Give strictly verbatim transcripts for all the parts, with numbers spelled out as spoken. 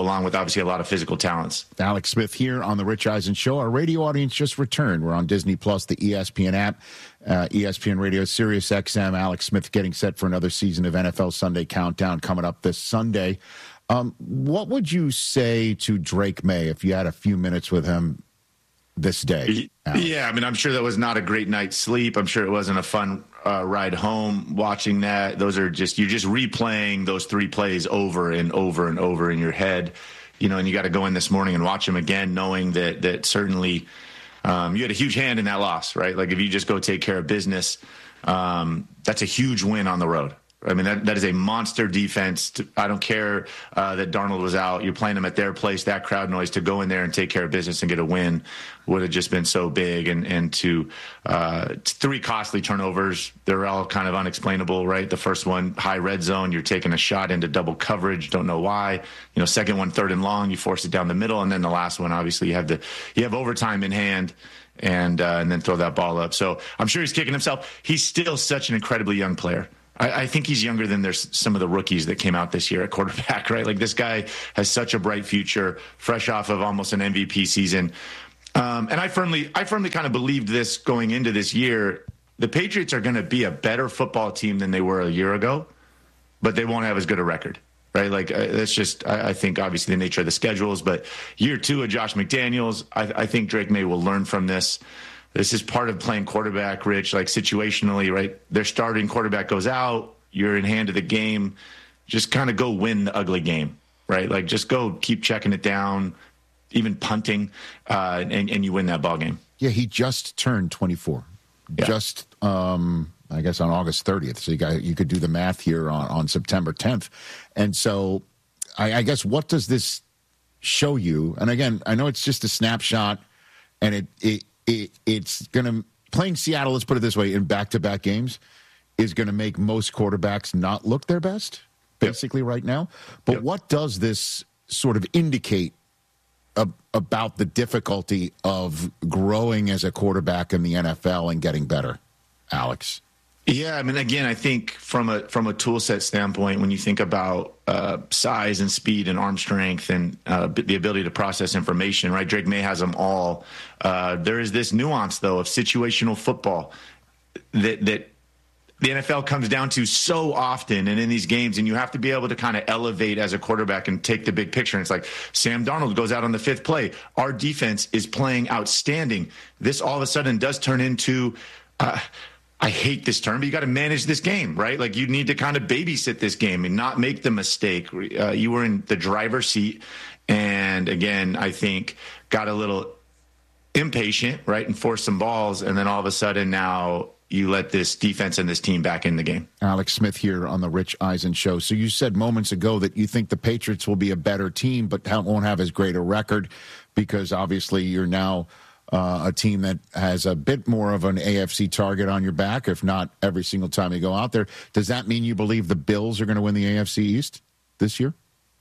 along with obviously a lot of physical talents. Alex Smith here on the Rich Eisen Show. Our radio audience just returned. We're on Disney Plus, the E S P N app, uh, E S P N Radio, Sirius X M. Alex Smith getting set for another season of N F L Sunday Countdown coming up this Sunday. Um, what would you say to Drake May if you had a few minutes with him this day? Alex? Yeah, I mean, I'm sure that was not a great night's sleep. I'm sure it wasn't a fun uh, ride home watching that. Those are just, you're just replaying those three plays over and over and over in your head, you know, and you got to go in this morning and watch them again, knowing that, that certainly um, you had a huge hand in that loss, right? Like if you just go take care of business, um, that's a huge win on the road. I mean, that, that is a monster defense. To, I don't care uh, that Darnold was out. You're playing them at their place, that crowd noise, to go in there and take care of business and get a win would have just been so big. And, and to uh, three costly turnovers, they're all kind of unexplainable, right? The first one, high red zone, you're taking a shot into double coverage, don't know why. You know, second one, third and long, you force it down the middle. And then the last one, obviously, you have the you have overtime in hand. And uh, and then throw that ball up. So I'm sure he's kicking himself. He's still such an incredibly young player. I, I think he's younger than there's some of the rookies that came out this year at quarterback, right? Like this guy has such a bright future, fresh off of almost an M V P season. Um, and I firmly, I firmly kind of believed this going into this year. The Patriots are going to be a better football team than they were a year ago, but they won't have as good a record. Right, like uh, that's just, I, I think, obviously the nature of the schedules. But year two of Josh McDaniels, I, I think Drake May will learn from this. This is part of playing quarterback, Rich, like situationally, right? Their starting quarterback goes out, you're in hand of the game. Just kind of go win the ugly game, right? Like just go keep checking it down, even punting, uh, and, and you win that ball game. Yeah, he just turned twenty-four. Yeah. Just, um, I guess, on August thirtieth. So you got, you could do the math here on, on September tenth. And so I, I guess what does this show you? And again, I know it's just a snapshot, and it it, it it's going to – playing Seattle, let's put it this way, in back-to-back games is going to make most quarterbacks not look their best, basically, yep. right now. But yep. what does this sort of indicate ab- about the difficulty of growing as a quarterback in the N F L and getting better, Alex? Yeah, I mean, again, I think from a from a tool set standpoint, when you think about uh, size and speed and arm strength and uh, the ability to process information, right? Drake May has them all. Uh, there is this nuance, though, of situational football that that the N F L comes down to so often and in these games, and you have to be able to kind of elevate as a quarterback and take the big picture. And it's like Sam Darnold goes out on the fifth play. Our defense is playing outstanding. This all of a sudden does turn into uh, – I hate this term, but you got to manage this game, right? Like you need to kind of babysit this game and not make the mistake. Uh, you were in the driver's seat. And again, I think got a little impatient, right? And forced some balls. And then all of a sudden now you let this defense and this team back in the game. Alex Smith here on the Rich Eisen Show. So you said moments ago that you think the Patriots will be a better team, but won't have as great a record because obviously you're now Uh, a team that has a bit more of an A F C target on your back, if not every single time you go out there. Does that mean you believe the Bills are going to win the A F C East this year?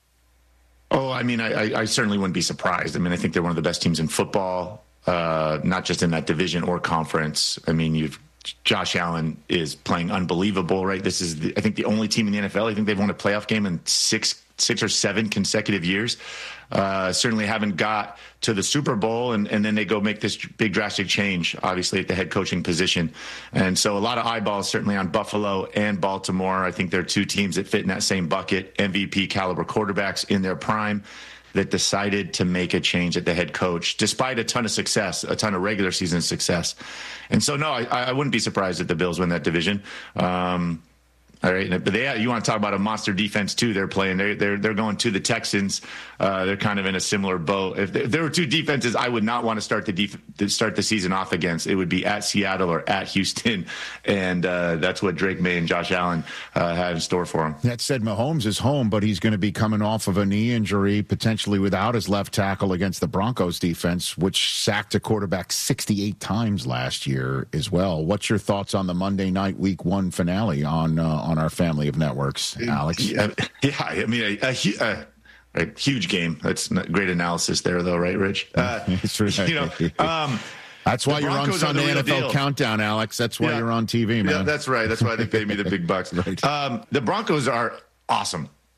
Oh, I mean, I, I certainly wouldn't be surprised. I mean, I think they're one of the best teams in football, uh, not just in that division or conference. I mean, you've Josh Allen is playing unbelievable, right? This is, the, I think, the only team in the N F L. I think they've won a playoff game in six six or seven consecutive years. Uh, certainly haven't got to the Super Bowl, and, and then they go make this big drastic change, obviously, at the head coaching position. And so a lot of eyeballs certainly on Buffalo and Baltimore. I think they're two teams that fit in that same bucket, M V P caliber quarterbacks in their prime that decided to make a change at the head coach, despite a ton of success, a ton of regular season success. And so, no, I, I wouldn't be surprised if the Bills win that division. Um, All right, but they, you want to talk about a monster defense too? They're playing. They're they're they're going to the Texans. Uh, they're kind of in a similar boat. If there, if there were two defenses, I would not want to start the def, to start the season off against. It would be at Seattle or at Houston, and uh, that's what Drake May and Josh Allen uh, have in store for him. That said, Mahomes is home, but he's going to be coming off of a knee injury, potentially without his left tackle against the Broncos defense, which sacked a quarterback sixty-eight times last year as well. What's your thoughts on the Monday night Week One finale on uh, on our family of networks, Alex? Yeah, yeah I mean, a, a, a, a huge game. That's great analysis there, though, right, Rich? Uh, right. You know, um, that's why you're on Sunday N F L deal. Countdown, Alex. That's why yeah. you're on T V, man. Yeah, that's right. That's why they pay me the big bucks. Right. Um, the Broncos are awesome.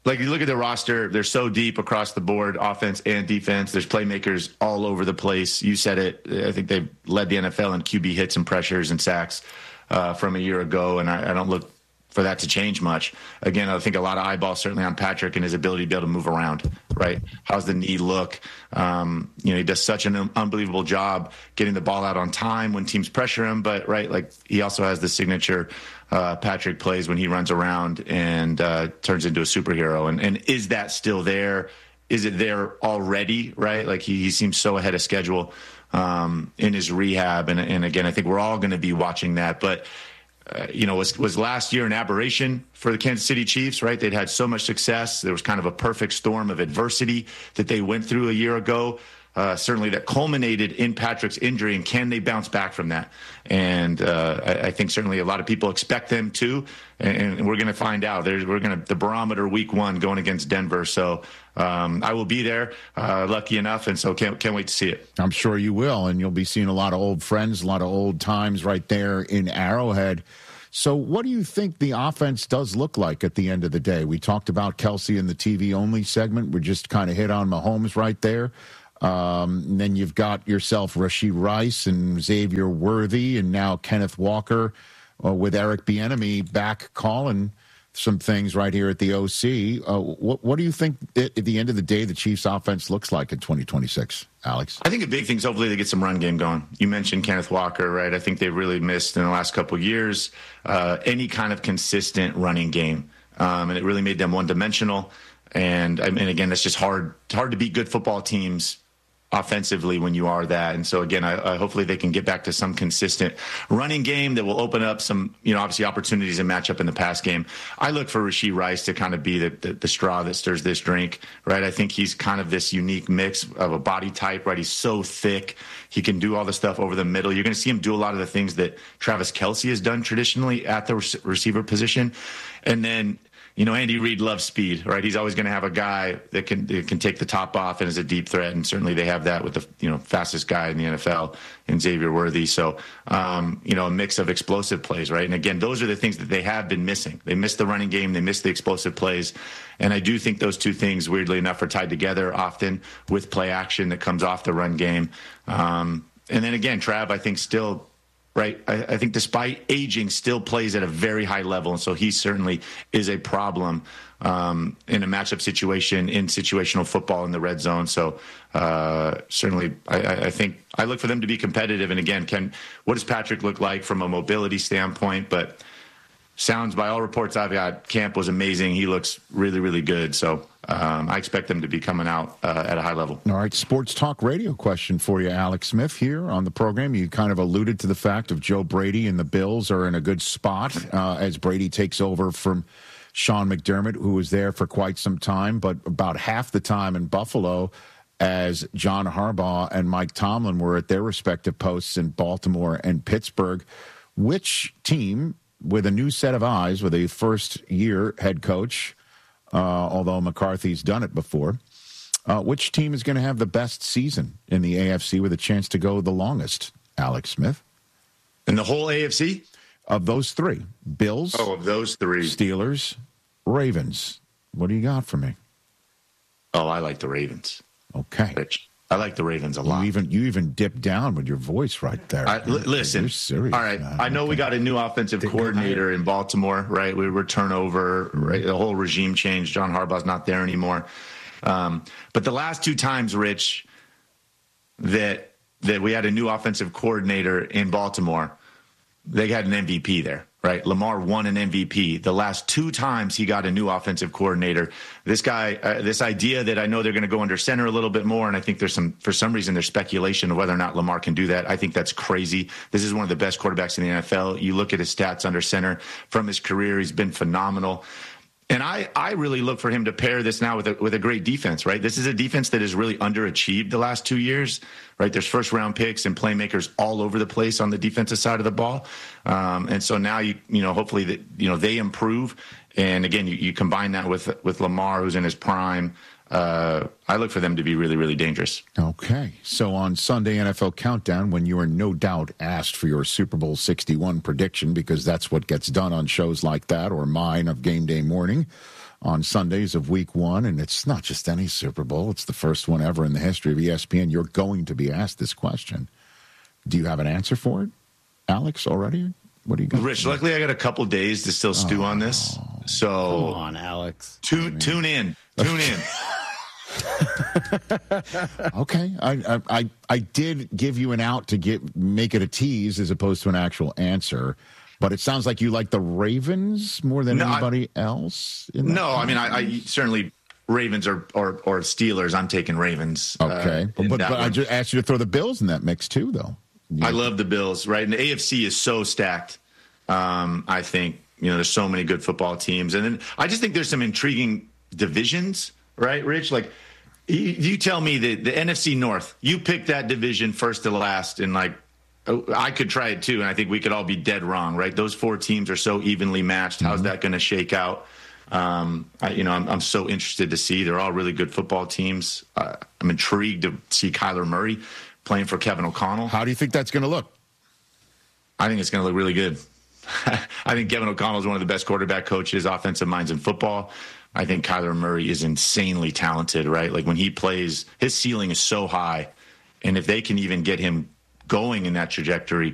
like you look at the roster, they're so deep across the board, offense and defense. There's playmakers all over the place. You said it. I think they've led the N F L in Q B hits and pressures and sacks uh, from a year ago, and I, I don't look for that to change much. Again, I think a lot of eyeballs certainly on Patrick and his ability to be able to move around, right? How's the knee look? Um, you know, he does such an unbelievable job getting the ball out on time when teams pressure him, but right, like he also has the signature uh, Patrick plays when he runs around and uh, turns into a superhero. And, and is that still there? Is it there already, right? Like he, he seems so ahead of schedule um, in his rehab. And, and again, I think we're all going to be watching that, but Uh, you know, was was last year an aberration for the Kansas City Chiefs, right? They'd had so much success. There was kind of a perfect storm of adversity that they went through a year ago, uh, certainly that culminated in Patrick's injury. And can they bounce back from that? And uh, I, I think certainly a lot of people expect them to, and, and we're going to find out. There's, we're going to the barometer week one going against Denver. So um, I will be there, uh, lucky enough, and so can't can't wait to see it. I'm sure you will, and you'll be seeing a lot of old friends, a lot of old times right there in Arrowhead. So what do you think the offense does look like at the end of the day? We talked about Kelsey in the T V-only segment. We just kind of hit on Mahomes right there. Um, and then you've got yourself Rashee Rice and Xavier Worthy and now Kenneth Walker uh, with Eric Bieniemy back calling some things right here at the O C. Uh, what, what do you think at the end of the day the Chiefs offense looks like in twenty twenty-six, Alex? I think a big thing is hopefully they get some run game going. You mentioned Kenneth Walker, right? I think they've really missed in the last couple of years uh, any kind of consistent running game. Um, and it really made them one-dimensional. And, I mean, again, it's just hard, hard to beat good football teams offensively when you are that. And so again, I, I hopefully they can get back to some consistent running game that will open up some, you know, obviously opportunities and match up in the pass game. I look for Rashee Rice to kind of be the, the, the straw that stirs this drink, right? I think he's kind of this unique mix of a body type, right? He's so thick. He can do all the stuff over the middle. You're going to see him do a lot of the things that Travis Kelce has done traditionally at the re- receiver position. And then, you know, Andy Reid loves speed, right? He's always going to have a guy that can that can take the top off and is a deep threat, and certainly they have that with the you know fastest guy in the N F L in Xavier Worthy. So, um, you know, a mix of explosive plays, right? And again, those are the things that they have been missing. They missed the running game, they missed the explosive plays, and I do think those two things, weirdly enough, are tied together often with play action that comes off the run game. Um, and then again, Trav, I think still. Right. I, I think despite aging, still plays at a very high level. And so he certainly is a problem um, in a matchup situation, in situational football in the red zone. So uh, certainly I, I think I look for them to be competitive. And again, can what does Patrick look like from a mobility standpoint? But sounds by all reports I've got, camp was amazing. He looks really, really good. So um, I expect them to be coming out uh, at a high level. All right, Sports Talk Radio question for you, Alex Smith, here on the program. You kind of alluded to the fact of Joe Brady and the Bills are in a good spot uh, as Brady takes over from Sean McDermott, who was there for quite some time, but about half the time in Buffalo as John Harbaugh and Mike Tomlin were at their respective posts in Baltimore and Pittsburgh. Which team, with a new set of eyes, with a first-year head coach, uh, although McCarthy's done it before, uh, which team is going to have the best season in the A F C with a chance to go the longest, Alex Smith? In the whole A F C? Of those three. Bills. Oh, of those three. Steelers. Ravens. What do you got for me? Oh, I like the Ravens. Okay. Rich. I like the Ravens a lot. You even you even dipped down with your voice right there. I, l- listen, You're serious, all right. man. I know okay. we got a new offensive coordinator in Baltimore, right? We were turnover, right? The whole regime change. John Harbaugh's not there anymore. Um, but the last two times, Rich, that that we had a new offensive coordinator in Baltimore, they had an M V P there. Right, Lamar won an M V P. The last two times he got a new offensive coordinator. This guy, uh, this idea that I know they're going to go under center a little bit more, and I think there's some, for some reason, there's speculation of whether or not Lamar can do that. I think that's crazy. This is one of the best quarterbacks in the N F L. You look at his stats under center from his career; he's been phenomenal. And I, I really look for him to pair this now with a, with a great defense, right? This is a defense that has really underachieved the last two years, right? There's first round picks and playmakers all over the place on the defensive side of the ball. Um, and so now, you you know, hopefully that, you know, they improve. And again, you, you combine that with, with Lamar, who's in his prime. Uh, I look for them to be really, really dangerous. Okay. So on Sunday N F L Countdown, when you are no doubt asked for your Super Bowl sixty-one prediction, because that's what gets done on shows like that, or mine of Game Day Morning, on Sundays of week one. And it's not just any Super Bowl. It's the first one ever in the history of E S P N. You're going to be asked this question. Do you have an answer for it, Alex, already? What do you got? Rich, luckily I got a couple days to still stew oh. on this. So come on, Alex. Tune, tune in. Tune in. Okay, I, I I did give you an out to get make it a tease as opposed to an actual answer, but it sounds like you like the Ravens more than no, anybody I, else. In no, I mean I, I certainly Ravens or, or or Steelers. I'm taking Ravens. Okay, uh, but, but I just asked you to throw the Bills in that mix too, though. You I love the Bills, right? And the A F C is so stacked. Um, I think you know there's so many good football teams, and then I just think there's some intriguing divisions, right, Rich? Like. You tell me that the N F C North, you pick that division first to last, and like I could try it too, and I think we could all be dead wrong, right? Those four teams are so evenly matched. How's mm-hmm. that going to shake out? Um, I, you know, I'm, I'm so interested to see. They're all really good football teams. Uh, I'm intrigued to see Kyler Murray playing for Kevin O'Connell. How do you think that's going to look? I think it's going to look really good. I think Kevin O'Connell is one of the best quarterback coaches, offensive minds in football. I think Kyler Murray is insanely talented, right? Like when he plays, his ceiling is so high. And if they can even get him going in that trajectory,